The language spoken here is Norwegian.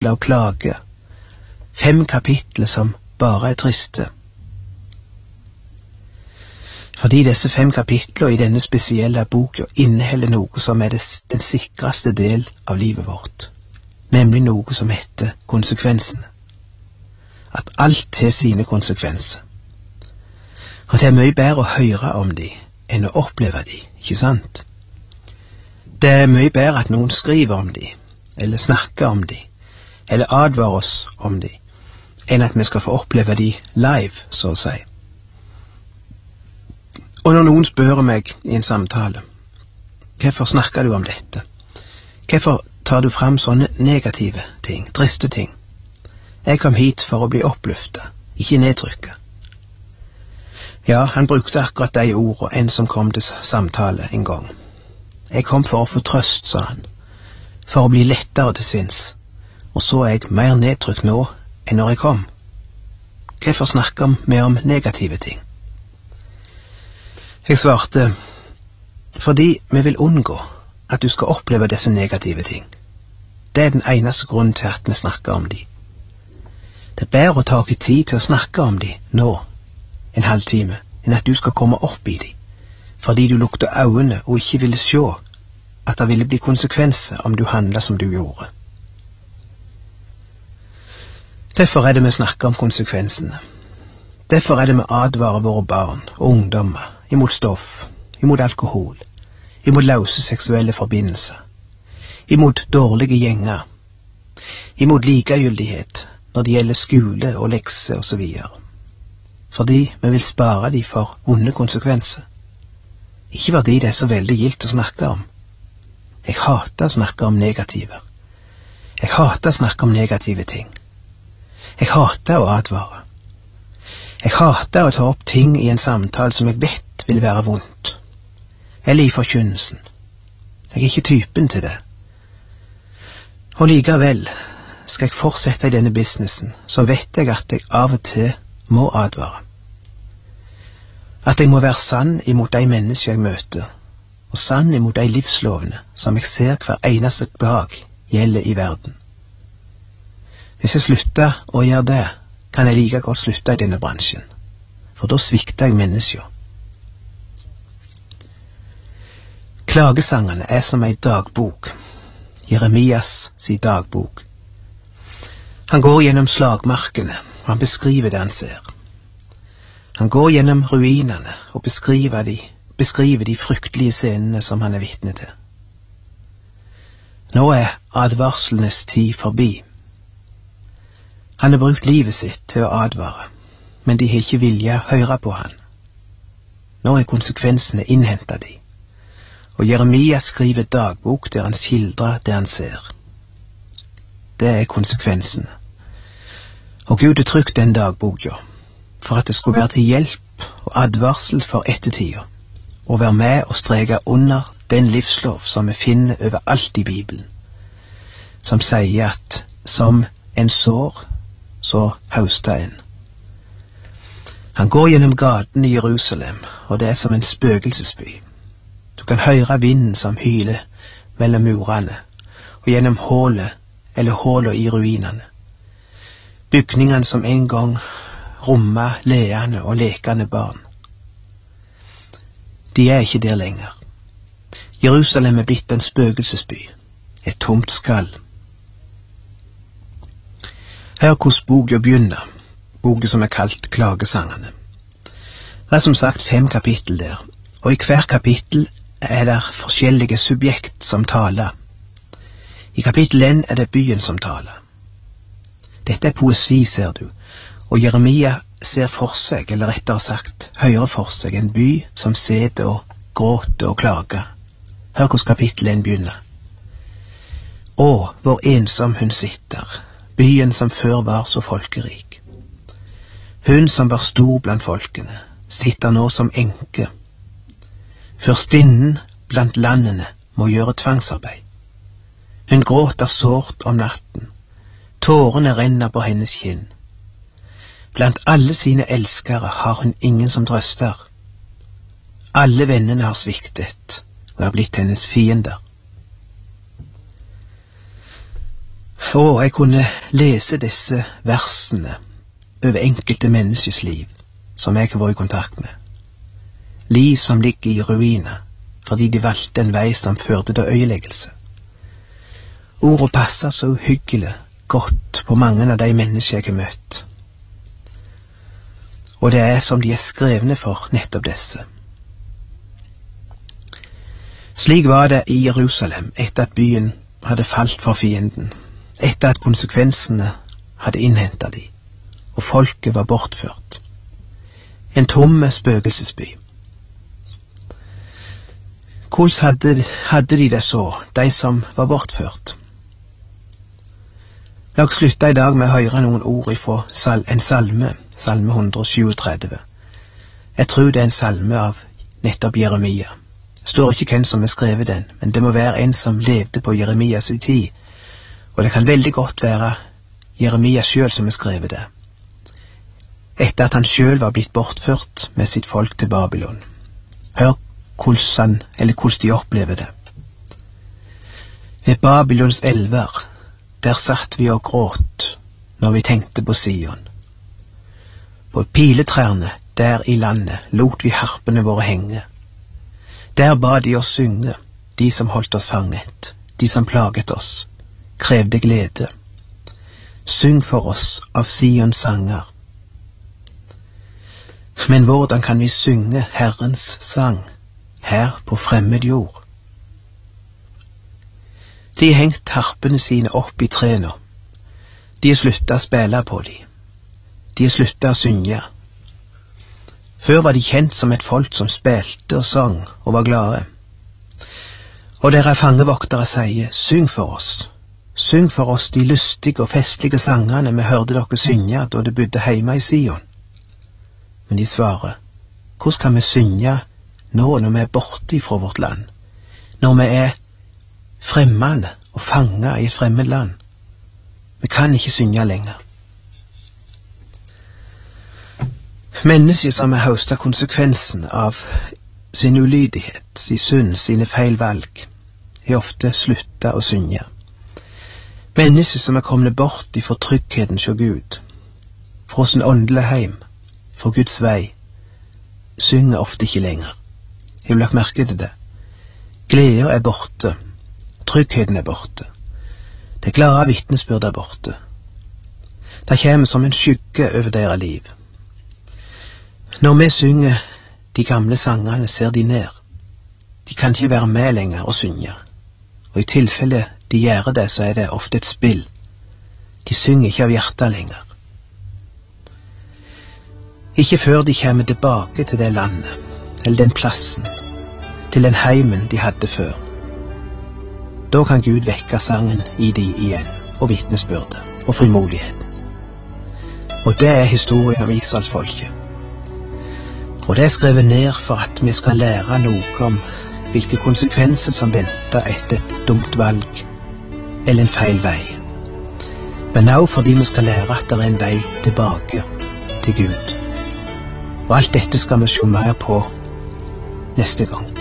av klage. 5 kapitler som bare triste. Fordi disse 5 kapitler i denne spesielle boka inneholder noe som den sikreste del av livet vårt, nemlig noe som heter konsekvensene. At alt har sine konsekvenser. Og det mye bedre å høre om de enn å oppleve de, ikke sant? Det mye bedre at noen skriver om de, eller snakker om de, eller advarer oss om de, enn at vi skal få oppleve de live, så å si. Og når noen spør meg i en samtale, hvorfor snakker du om dette? Hvorfor tar du fram sånne negative ting, triste ting? Jeg kom hit for å bli oppløftet, ikke nedtrykket. Ja, han brukte akkurat de ordene en som kom til samtale en gang. Jeg kom for å få trøst, sa han, for å bli lettere til sinns, og så er jeg mer nedtrykt nå enn når jeg kom. Hvorfor snakker vi om negative ting? Jeg svarte, fordi vi vil unngå at du skal oppleve disse negative ting. Det er den eneste grunnen til at vi snakker om de. Det er bedre å ta oss tid til å snakke om de nå, en halvtime, enn at du skal komme opp i de, fordi du lukter øynene og ikke ville se at det ville bli konsekvenser om du handlet som du gjorde. Derfor er det vi snakker om konsekvensene. Derfor er det vi advarer våre barn og ungdommer imot stoff, imot alkohol, imot løse seksuelle forbindelser, imot dårlige gjenger, imot likegyldighet når det gjelder skole og lekser og så videre. Fordi vi vil spare de for vonde konsekvenser. Ikke fordi det er så veldig gildt å snakke om. Jeg hater å snakke om negativer. Jeg hater å snakke om negative ting. Jeg hater å advare. Jeg hater å ta opp ting i en samtale som jeg vet vil være vondt, eller i forkynnelsen. Jeg er ikke typen til det. Og likevel skal jeg fortsette i denne businessen, så vet jeg at jeg av og til må advare. At jeg må være sann imot de mennesker jeg møter, og sann imot de livslovene som jeg ser hver eneste dag gjelder i verden. Hvis jeg slutter å gjøre det, kan jeg like godt slutte i denne bransjen, for da svikter jeg mennesker. Klagesangene er som ei dagbok, Jeremias si dagbok. Han går gjennom slagmarkene, og han beskriver det han ser. Han går gjennom ruinene og beskriver de fryktelige scenene som han er vitne til. Nå er advarslenes tid forbi. Han har brukt livet sitt til å advare, men de har ikke vilja høre på han. Nå er konsekvensene innhentet de, og Jeremia skriver dagbok der han skildrer det han ser. Det er konsekvensene. Og Gud har trykt den dagboka, for at det skulle være til hjelp og advarsel for ettertida, og være med og streke under den livslov som vi finner overalt i Bibelen, som sier at som en sår, så høster en. Han går gjennom gaten i Jerusalem, og det er som en spøkelsesby. Du kan høre vinden som hyler mellom murene, og gjennom hålet eller hålet i ruinene. Bygningene som en gang rommet leende og lekende barn. De er ikke der lenger. Jerusalem er blitt en spøkelsesby, et tomt skall. Hør hvordan boka begynner, boka som er kalt Klagesangene. Det er som sagt 5 kapittel der, og i hver kapittel er det forskjellige subjekt som taler. I kapittel 1 er det byen som taler. Dette er poesi, ser du, og Jeremia ser for seg, eller rettere sagt, hører for seg en by som sitter og gråter og klager. Hør hvordan kapittel 1 begynner. Å, hvor ensom hun sitter, byen som før var så folkerik. Hun som var stor blant folkene, sitter nå som enke. Fyrstinnen blant landene må gjøre tvangsarbeid. Hun gråter sårt om natten. Tårene renner på hennes kinn. Blant alle sine elskere har hun ingen som trøster. Alle vennene har sviktet og er blitt hennes fiender. Og jeg kunne lese disse versene over enkelte menneskers liv som jeg har vært i kontakt med. Liv som ligger i ruiner, fordi de valgte en vei som førte til øyeleggelse. Ordet passer så uhyggelig godt på mange av de mennesker jeg har møtt. Og det er som de er skrevne for nettopp disse. Slik var det i Jerusalem etter at byen hadde falt for fienden, etter at konsekvensene hadde innhentet de, og folket var bortført. En tomme spøkelsesby. Hvordan hadde de det så, de som var bortført? La oss slutte i dag med å høre noen ord fra en salme, salme 137. Jeg tror det er en salme av nettopp Jeremia. Det står ikke hvem som har skrevet den, men det må være en som levde på Jeremias tid, og det kan veldig godt være Jeremia selv som har skrevet det, etter at han selv var blitt bortført med sitt folk til Babylon. Hør hvordan de opplever det. Ved Babylons elver, der satt vi og gråt når vi tenkte på Sion. På piletrærne der i landet lot vi harpene våre henge. Der ba de oss synge, de som holdt oss fanget, de som plaget oss, krevde glede. Syng for oss av Sions sanger. Men hvordan kan vi synge Herrens sang her på fremmed jord? De har hengt harpene sine opp i trærne. De har sluttet å spille på dem. De har sluttet å synge. Før var de kjent som et folk som spilte og sang og var glade. Og deres fangevoktere sier, syng for oss de lystige og festlige sangene vi hørte dere synge da det bodde hjemme i Sion. Men de svarer, hvordan kan vi synge nå når vi er borte fra vårt land, når vi er fremmede og fanget i et fremmed land? Vi kan ikke synge lenger. Mennesker som har høstet konsekvensen av sin ulydighet, sin synd, sine feil valg, har ofte sluttet å synge. Mennesker som er kommet bort ifra tryggheten hos Gud, fra sin åndelige heim, fra Guds vei, synger ofte ikke lenger. Jeg vil lagt merke til det. Gleder er borte, tryggheten er borte, det klare vitnesbyrd er borte. Det kommer som en skygge over deres liv. Når vi synger de gamle sangene, ser de ned. De kan ikke være med lenger og synge. Og i tilfelle de gjør det, så er det ofte et spill. De synger ikke av hjertet lenger. Ikke før de kommer tilbake til det landet, eller den plassen, til den heimen de hadde før. Da kan Gud vekke sangen i de igjen, og vitnesbyrdet, og frimodigheten. Og det er historien om Israelsfolket. Og det er skrevet ned for at vi skal lære noe om hvilke konsekvenser som venter etter et dumt valg eller en feil vei. Men også fordi vi skal lære at det er en vei tilbake til Gud. Og alt dette skal vi se mer på neste gang.